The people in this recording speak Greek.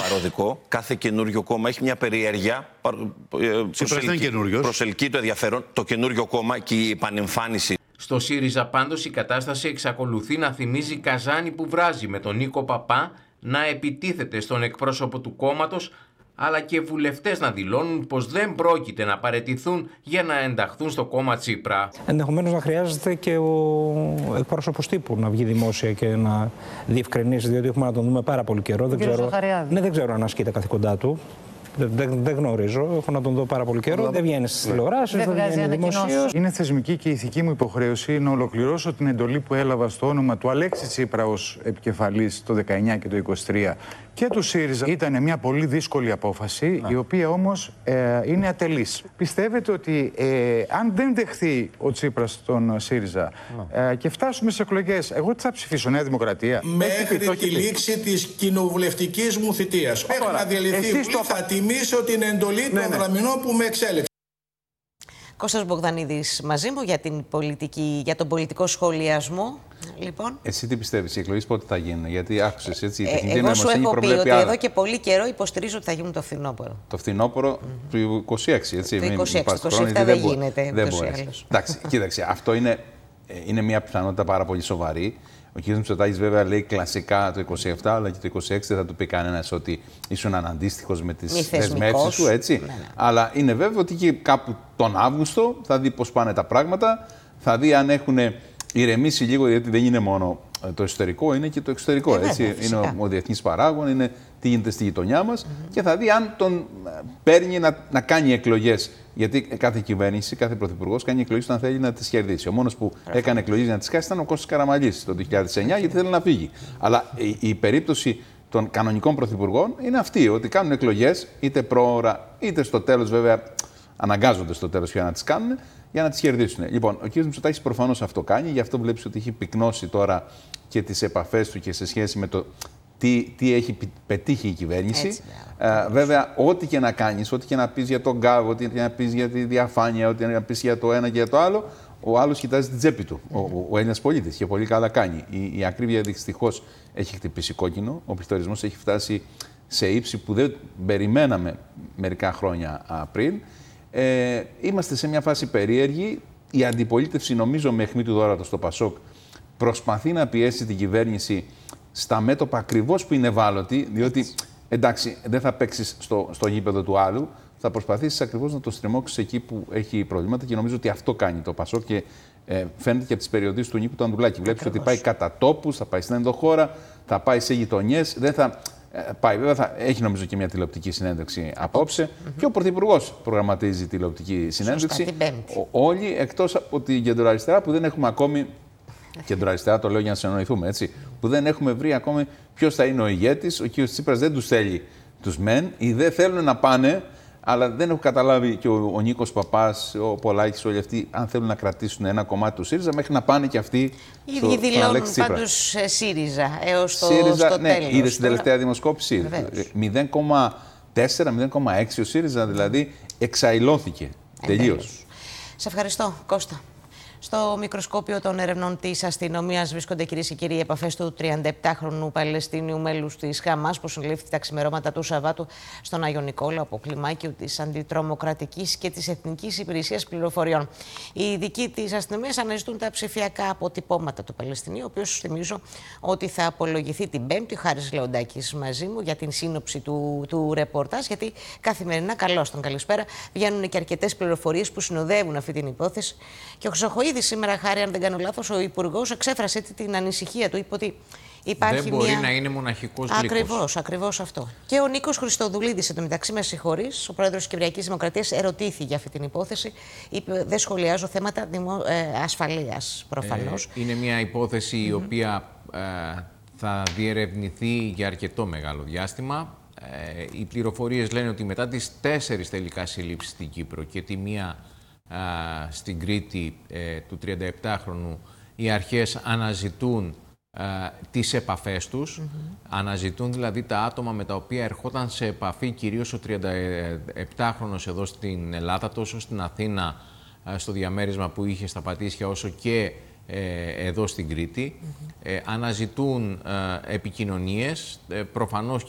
παροδικό. Κάθε καινούριο κόμμα έχει μια περιέργεια. Προσελκύει το ενδιαφέρον. Το καινούριο κόμμα και η επανεμφάνιση. Στο ΣΥΡΙΖΑ πάντως η κατάσταση εξακολουθεί να θυμίζει καζάνι που βράζει, με τον Νίκο Παπά να επιτίθεται στον εκπρόσωπο του κόμματος, αλλά και βουλευτές να δηλώνουν πως δεν πρόκειται να παραιτηθούν για να ενταχθούν στο κόμμα Τσίπρα. Ενδεχομένως να χρειάζεται και ο εκπρόσωπος τύπου να βγει δημόσια και να διευκρινίσει, διότι έχουμε να τον δούμε πάρα πολύ καιρό. Δεν ξέρω αν ασκεί τα καθήκοντά του. Δεν γνωρίζω. Έχω να τον δω πάρα πολύ καιρό. Δεν βγαίνει στις τηλεοράσεις, δεν βγαίνει δημοσίως. Είναι θεσμική και ηθική μου υποχρέωση να ολοκληρώσω την εντολή που έλαβα στο όνομα του Αλέξη Τσίπρα ως επικεφαλής το 19 και το 23 και του ΣΥΡΙΖΑ. Ήταν μια πολύ δύσκολη απόφαση, η οποία όμως είναι ατελής. Πιστεύετε ότι αν δεν δεχθεί ο Τσίπρας τον ΣΥΡΙΖΑ και φτάσουμε στις εκλογές, εγώ τι θα ψηφίσω, Νέα Δημοκρατία? Μέχρι τη λήξη της κοινοβουλευτικής μου θητείας. Μέχρι να διαλυθεί θα τιμήσω την εντολή των γραμμινών που με εξέλεξε. Κώστας Μπογδανίδης μαζί μου για τον πολιτικό σχολιασμό. Λοιπόν. Εσύ τι πιστεύεις, οι εκλογές πότε θα γίνουν? Γιατί άκουσες έτσι, η τεχνική εγώ σου νοημοσύνη έχω πει ότι άλλα. εδώ και πολύ καιρό υποστηρίζω ότι θα γίνουν το φθινόπωρο. Το φθινόπωρο του 26, έτσι. Το 26, το 27 δεν γίνεται. Δεν μπορεί. Εντάξει, κοίταξε, αυτό είναι μια πιθανότητα πάρα πολύ σοβαρή. Ο κ. Μητσοτάκης βέβαια λέει κλασικά το 27, αλλά και το 26 δεν θα του πει κανένας ότι ήσουν αναντίστοιχος με τις δεσμεύσεις σου, έτσι. Ναι. Αλλά είναι βέβαιο ότι και κάπου τον Αύγουστο θα δει πώς πάνε τα πράγματα, θα δει αν έχουν ηρεμήσει λίγο, γιατί δεν είναι μόνο το εσωτερικό, είναι και το εξωτερικό. Έτσι. Είναι ο διεθνής παράγων, είναι τι γίνεται στη γειτονιά μας και θα δει αν τον παίρνει να κάνει εκλογές. Γιατί κάθε κυβέρνηση, κάθε πρωθυπουργός κάνει εκλογές όταν θέλει να τις κερδίσει. Ο μόνος που έκανε εκλογές να τις χάσει ήταν ο Κώστας Καραμανλής το 2009, γιατί θέλει να φύγει. Αλλά η περίπτωση των κανονικών πρωθυπουργών είναι αυτή, ότι κάνουν εκλογές είτε πρόωρα είτε στο τέλος, βέβαια αναγκάζονται στο τέλος πια να τις κάνουν, για να τις κερδίσουν. Λοιπόν, ο κ. Μητσοτάκης προφανώς αυτό κάνει, γι' αυτό βλέπεις ότι έχει πυκνώσει τώρα και τις επαφές του και σε σχέση με το τι έχει πετύχει η κυβέρνηση. Έτσι, βέβαια, ό,τι και να κάνεις, ό,τι και να πεις για τον γκάβο, ό,τι και να πεις για τη διαφάνεια, ό,τι να πεις για το ένα και για το άλλο, ο άλλος κοιτάζει την τσέπη του. Ο Έλληνας πολίτης και πολύ καλά κάνει. Η ακρίβεια δυστυχώς έχει χτυπήσει κόκκινο. Ο πληθωρισμός έχει φτάσει σε ύψη που δεν περιμέναμε μερικά χρόνια πριν. Είμαστε σε μια φάση περίεργη. Η αντιπολίτευση, νομίζω, με αιχμή του δώρατος στο Πασόκ, προσπαθεί να πιέσει την κυβέρνηση στα μέτωπα ακριβώς που είναι ευάλωτη, διότι εντάξει, δεν θα παίξεις στο γήπεδο του άλλου, θα προσπαθήσεις ακριβώς να το στριμώξεις εκεί που έχει προβλήματα και νομίζω ότι αυτό κάνει το Πασόκ και φαίνεται και από τις περιοδίες του Νίκου του Ανδρουλάκη. Βλέπεις ότι πάει κατά τόπους, θα πάει στην ενδοχώρα, θα πάει σε γειτονιές, δεν θα πάει. Βέβαια, θα έχει νομίζω και μια τηλεοπτική συνέντευξη απόψε και ο Πρωθυπουργός προγραμματίζει τηλεοπτική συνέντευξη. Όλοι εκτός από την κεντροαριστερά που δεν έχουμε ακόμη. Κεντροαριστερά το λέω για να συνεννοηθούμε, έτσι. Που δεν έχουμε βρει ακόμη ποιος θα είναι ο ηγέτης. Ο κ. Τσίπρας δεν τους θέλει τους μεν, ή δεν θέλουν να πάνε, αλλά δεν έχω καταλάβει και ο Νίκος Παπάς, ο Πολάκης, όλοι αυτοί, αν θέλουν να κρατήσουν ένα κομμάτι του ΣΥΡΙΖΑ μέχρι να πάνε και αυτοί στο δηλώνουν πάντως ΣΥΡΙΖΑ έως στο τέλος. Είδε στην τελευταία δημοσκόπηση. 0,4-0,6 ο ΣΥΡΙΖΑ, δηλαδή εξαϊλώθηκε τελείως. Σε ευχαριστώ, Κώστα. Στο μικροσκόπιο των ερευνών της αστυνομίας βρίσκονται, κυρίες και κύριοι, οι επαφές του 37χρονου Παλαιστίνιου μέλους της Χαμάς που συνελήφθη τα ξημερώματα του Σαββάτου στον Άγιο Νικόλαο από κλιμάκιο της Αντιτρομοκρατικής και της Εθνικής Υπηρεσίας Πληροφοριών. Οι ειδικοί της αστυνομίας αναζητούν τα ψηφιακά αποτυπώματα του Παλαιστινίου, ο οποίος, θυμίζω, ότι θα απολογηθεί την Πέμπτη. Ο Χάρης Λεοντάκης μαζί μου για την σύνοψη του ρεπορτάζ, γιατί καθημερινά, καλώς τον καλησπέρα, βγαίνουν και αρκετές πληροφορίες που συνοδεύουν αυτή την υπόθεση. Και ο Χρυσοχοΐδης σήμερα, Χάρη, αν δεν κάνω λάθος, ο Υπουργός εξέφρασε την ανησυχία του. Είπε ότι υπάρχει δεν μπορεί να είναι μοναχικός λύκος. Ακριβώς αυτό. Και ο Νίκος Χριστοδουλίδης, εντωμεταξύ, με συγχωρείς, ο πρόεδρος της Κυπριακής Δημοκρατίας, ερωτήθη για αυτή την υπόθεση. Είπε: δεν σχολιάζω θέματα ασφαλείας, προφανώς. Είναι μια υπόθεση η οποία θα διερευνηθεί για αρκετό μεγάλο διάστημα. Οι πληροφορίες λένε ότι μετά τις 4 τελικά συλλήψεις στην Κύπρο και τη μία στην Κρήτη του 37χρονου, οι αρχές αναζητούν τις επαφές τους, αναζητούν δηλαδή τα άτομα με τα οποία ερχόταν σε επαφή, κυρίως ο 37χρονος εδώ στην Ελλάδα, τόσο στην Αθήνα στο διαμέρισμα που είχε στα Πατήσια, όσο και εδώ στην Κρήτη. Αναζητούν επικοινωνίες, προφανώς